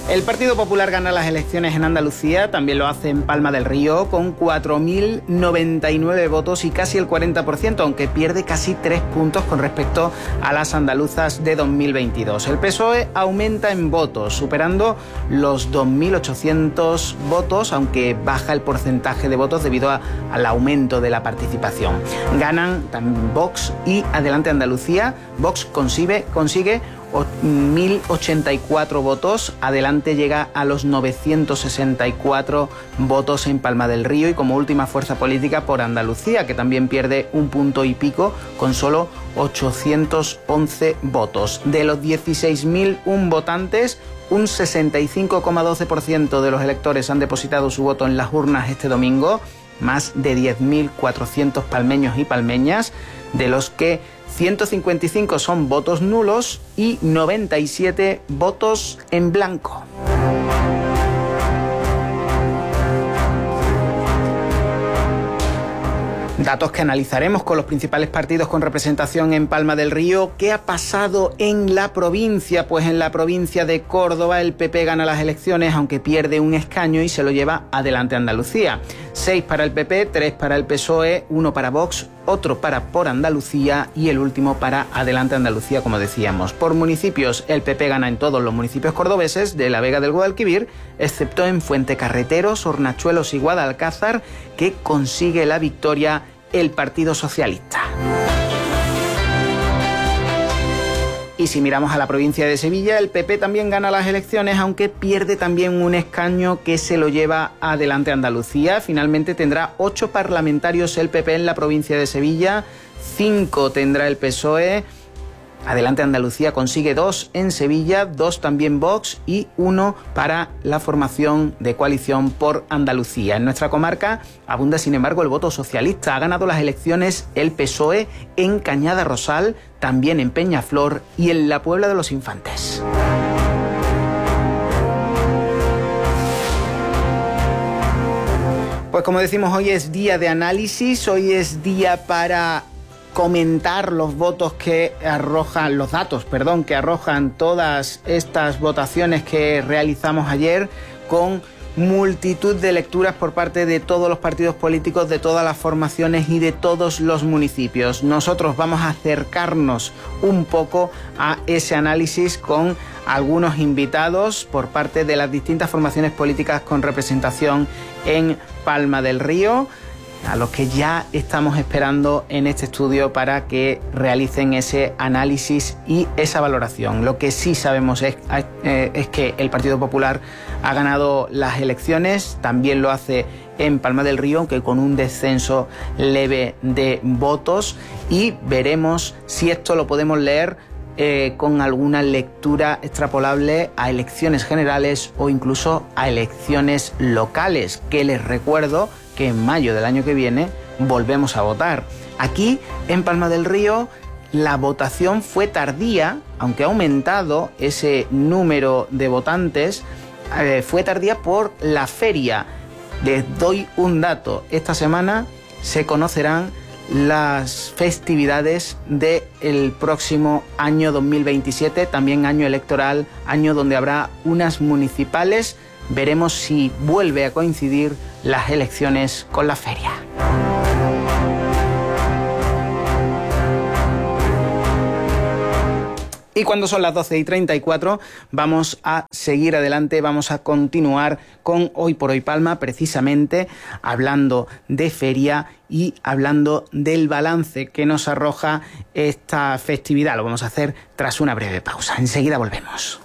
El Partido Popular gana las elecciones en Andalucía, también lo hace en Palma del Río, con 4.099 votos y casi el 40%, aunque pierde casi 3 puntos con respecto a las andaluzas de 2022. El PSOE aumenta en votos, superando los 2.800 votos, aunque baja el porcentaje de votos debido al aumento de la participación. Ganan también Vox y Adelante Andalucía. Vox consigue 1.084 votos, Adelante llega a los 964 votos en Palma del Río y como última fuerza política por Andalucía, que también pierde un punto y pico con solo 811 votos. De los 16.001 votantes, un 65,12% de los electores han depositado su voto en las urnas este domingo, más de 10.400 palmeños y palmeñas, de los que 155 son votos nulos y 97 votos en blanco. Datos que analizaremos con los principales partidos con representación en Palma del Río. ¿Qué ha pasado en la provincia? Pues en la provincia de Córdoba el PP gana las elecciones, aunque pierde un escaño y se lo lleva Adelante Andalucía. 6 para el PP, 3 para el PSOE, 1 para Vox, otro para Por Andalucía y el último para Adelante Andalucía, como decíamos. Por municipios, el PP gana en todos los municipios cordobeses de la Vega del Guadalquivir, excepto en Fuentecarreteros, Hornachuelos y Guadalcázar, que consigue la victoria el Partido Socialista. Y si miramos a la provincia de Sevilla, el PP también gana las elecciones, aunque pierde también un escaño que se lo lleva Adelante Andalucía. Finalmente tendrá 8 parlamentarios el PP en la provincia de Sevilla, 5 tendrá el PSOE. Adelante Andalucía consigue 2 en Sevilla, 2 también Vox y 1 para la formación de coalición por Andalucía. En nuestra comarca abunda, sin embargo, el voto socialista. Ha ganado las elecciones el PSOE en Cañada Rosal, también en Peñaflor y en la Puebla de los Infantes. Pues como decimos, hoy es día de análisis, hoy es día para comentar los votos que arrojan, los datos, que arrojan todas estas votaciones que realizamos ayer, con multitud de lecturas por parte de todos los partidos políticos, de todas las formaciones y de todos los municipios. Nosotros vamos a acercarnos un poco a ese análisis con algunos invitados por parte de las distintas formaciones políticas con representación en Palma del Río, a los que ya estamos esperando en este estudio para que realicen ese análisis y esa valoración. Lo que sí sabemos es que el Partido Popular ha ganado las elecciones, también lo hace en Palma del Río, aunque con un descenso leve de votos, y veremos si esto lo podemos leer con alguna lectura extrapolable a elecciones generales o incluso a elecciones locales, que les recuerdo que en mayo del año que viene volvemos a votar. Aquí, en Palma del Río, la votación fue tardía, aunque ha aumentado ese número de votantes, fue tardía por la feria. Les doy un dato: esta semana se conocerán las festividades del próximo año 2027, también año electoral, año donde habrá unas municipales. Veremos si vuelve a coincidir las elecciones con la feria. Y cuando son las 12:34 vamos a seguir adelante, vamos a continuar con Hoy por Hoy Palma, precisamente hablando de feria y hablando del balance que nos arroja esta festividad. Lo vamos a hacer tras una breve pausa. Enseguida volvemos.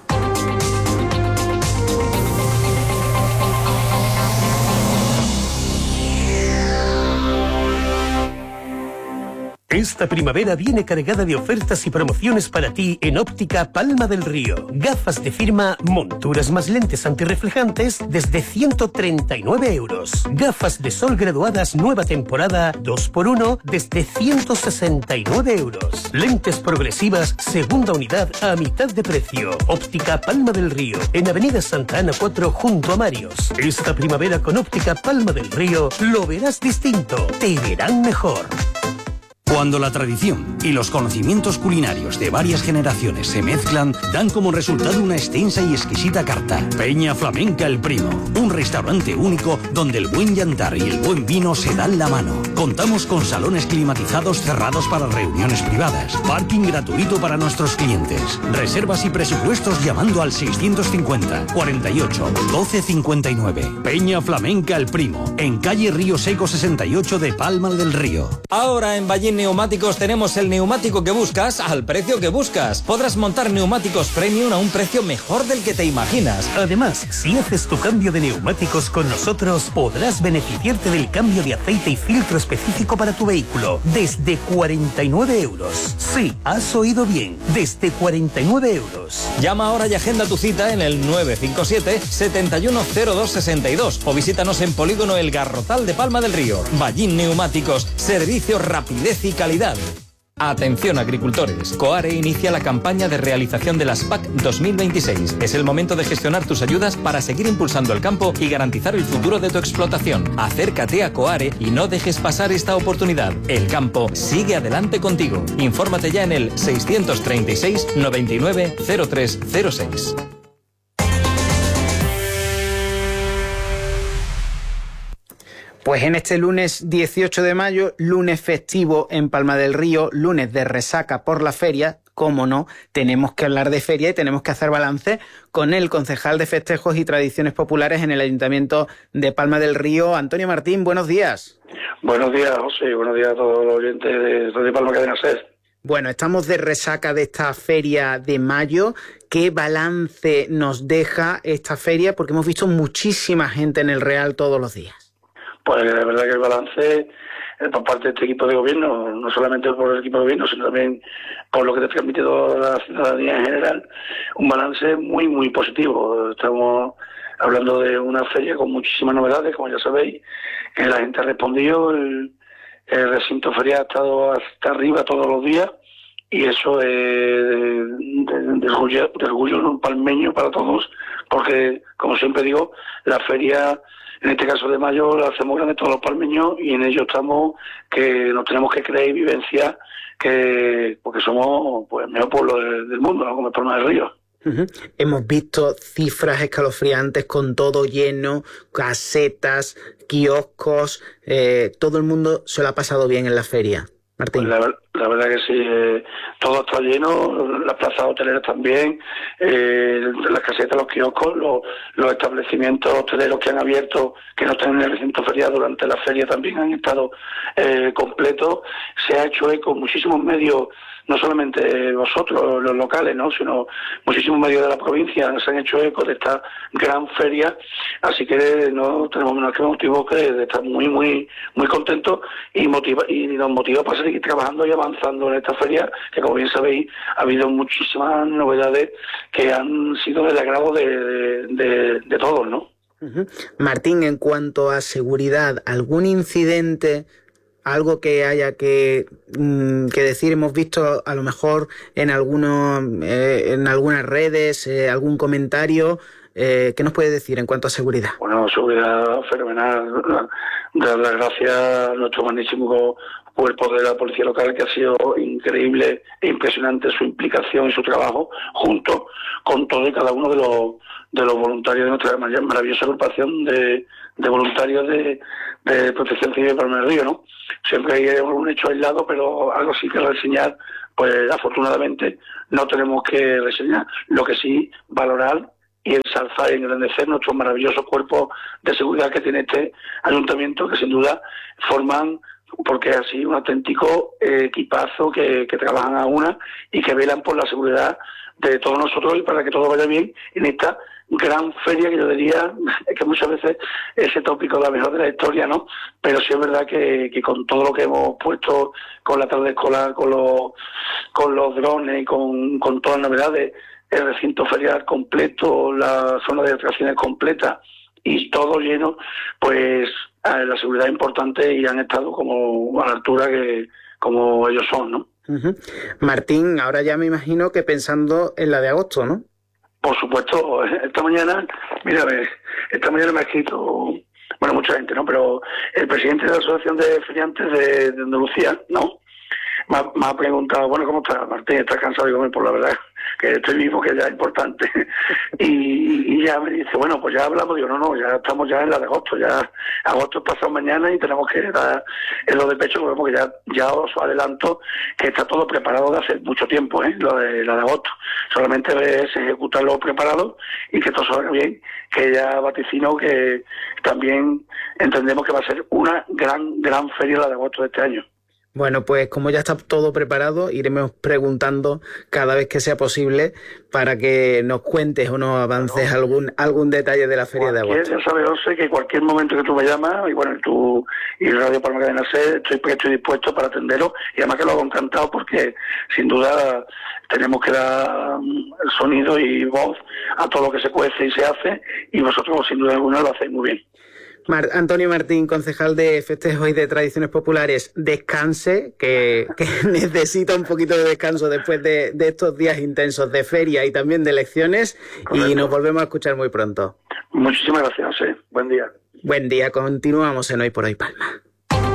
Esta primavera viene cargada de ofertas y promociones para ti en Óptica Palma del Río. Gafas de firma, monturas más lentes antirreflejantes desde 139 euros. Gafas de sol graduadas nueva temporada 2x1 desde 169 euros. Lentes progresivas segunda unidad a mitad de precio. Óptica Palma del Río, en Avenida Santa Ana 4 junto a Marios. Esta primavera con Óptica Palma del Río lo verás distinto. Te verán mejor. Cuando la tradición y los conocimientos culinarios de varias generaciones se mezclan, dan como resultado una extensa y exquisita carta. Peña Flamenca El Primo, un restaurante único donde el buen yantar y el buen vino se dan la mano. Contamos con salones climatizados cerrados para reuniones privadas, parking gratuito para nuestros clientes. Reservas y presupuestos llamando al 650 48 12 59. Peña Flamenca El Primo, en calle Río Seco 68 de Palma del Río. Ahora en Ballín Neumáticos tenemos el neumático que buscas al precio que buscas. Podrás montar neumáticos premium a un precio mejor del que te imaginas. Además, si haces tu cambio de neumáticos con nosotros, podrás beneficiarte del cambio de aceite y filtro específico para tu vehículo desde 49 euros. Sí, has oído bien, desde 49 euros. Llama ahora y agenda tu cita en el 957 710262 o visítanos en Polígono El Garrotal de Palma del Río. Ballín Neumáticos, servicio, rapidez y calidad. Atención agricultores, Coare inicia la campaña de realización de las PAC 2026. Es el momento de gestionar tus ayudas para seguir impulsando el campo y garantizar el futuro de tu explotación. Acércate a Coare y no dejes pasar esta oportunidad. El campo sigue adelante contigo. Infórmate ya en el 636 99 0306. Pues en este lunes 18 de mayo, lunes festivo en Palma del Río, lunes de resaca por la feria, cómo no, tenemos que hablar de feria y tenemos que hacer balance con el concejal de Festejos y Tradiciones Populares en el Ayuntamiento de Palma del Río, Antonio Martín. Buenos días. Buenos días, José. Buenos días a todos los oyentes de Radio Palma Cadena SER. Bueno, estamos de resaca de esta feria de mayo. ¿Qué balance nos deja esta feria? Porque hemos visto muchísima gente en el Real todos los días. Pues la verdad que el balance por parte de este equipo de gobierno, no solamente por el equipo de gobierno, sino también por lo que te transmite toda la ciudadanía en general, un balance muy, muy positivo. Estamos hablando de una feria con muchísimas novedades, como ya sabéis, que la gente ha respondido, el recinto ferial ha estado hasta arriba todos los días, y eso es de orgullo palmeño para todos, porque, como siempre digo, la feria, en este caso de mayo, la hacemos grande todos los palmeños, y en ello estamos, que nos tenemos que creer y vivenciar, porque somos pues el mejor pueblo del mundo, ¿no? Como el Palma del Río. Uh-huh. Hemos visto cifras escalofriantes con todo lleno, casetas, kioscos, todo el mundo se lo ha pasado bien en la feria. Martín. Pues la verdad que sí, todo está lleno, las plazas hoteleras también, las casetas, los kioscos, los establecimientos hoteleros que han abierto, que no están en el recinto ferial durante la feria, también han estado completos. Se ha hecho eco muchísimos medios, no solamente vosotros, los locales, ¿no?, sino muchísimos medios de la provincia se han hecho eco de esta gran feria, así que no tenemos menos que motivo que de estar muy, muy, muy contentos y nos motiva para seguir trabajando y avanzando en esta feria, que como bien sabéis, ha habido muchísimas novedades que han sido del agrado de todos, ¿no? Uh-huh. Martín, en cuanto a seguridad, ¿algún incidente, algo que haya que decir? Hemos visto a lo mejor en algunas redes algún comentario. ¿Qué nos puede decir en cuanto a seguridad? Bueno, seguridad fenomenal. Dar las gracias a nuestro magnífico cuerpo de la policía local, que ha sido increíble e impresionante su implicación y su trabajo, junto con todo y cada uno de los voluntarios de nuestra maravillosa agrupación de voluntarios de Protección Civil de Palma del Río, ¿no? Siempre hay un hecho aislado, pero algo sí que reseñar, pues afortunadamente no tenemos que reseñar. Lo que sí, valorar y ensalzar y engrandecer nuestros maravillosos cuerpos de seguridad que tiene este ayuntamiento, que sin duda forman, porque es así, un auténtico equipazo que trabajan a una y que velan por la seguridad de todos nosotros y para que todo vaya bien en esta gran feria, que yo diría que muchas veces ese tópico es la mejor de la historia, ¿no? Pero sí es verdad que con todo lo que hemos puesto, con la tarde escolar, con los drones y con todas las novedades, el recinto ferial completo, la zona de atracciones completa y todo lleno, pues la seguridad es importante y han estado como a la altura que como ellos son, ¿no? Uh-huh. Martín, ahora ya me imagino que pensando en la de agosto, ¿no? Por supuesto, esta mañana me ha escrito, bueno, mucha gente, ¿no? Pero el presidente de la Asociación de Feriantes de Andalucía, ¿no?, me ha preguntado, bueno, ¿cómo estás, Martín? ¿Estás cansado? Digo, por la verdad que estoy vivo, que ya es importante. y ya me dice, bueno, pues ya hablamos. Digo, no, ya estamos ya en la de agosto, ya agosto es pasado mañana y tenemos que dar en lo de pecho, porque ya os adelanto que está todo preparado de hace mucho tiempo, lo de la de agosto. Solamente es ejecutarlo preparado y que todo salga bien, que ya vaticino que también entendemos que va a ser una gran feria la de agosto de este año. Bueno, pues como ya está todo preparado, iremos preguntando cada vez que sea posible para que nos cuentes o nos avances algún detalle de la feria de agosto. Ya sabes, José, que cualquier momento que tú me llamas, y bueno, tú y Radio Palma Cadena Ser, estoy presto y dispuesto para atenderos, y además que lo hago encantado porque sin duda tenemos que dar sonido y voz a todo lo que se cuece y se hace, y vosotros sin duda alguna lo hacéis muy bien. Antonio Martín, concejal de Festejos y de Tradiciones Populares, descanse, que necesita un poquito de descanso después de estos días intensos de feria y también de elecciones. Correcto. Y nos volvemos a escuchar muy pronto. Muchísimas gracias, José. Buen día. Buen día, continuamos en Hoy por Hoy Palma.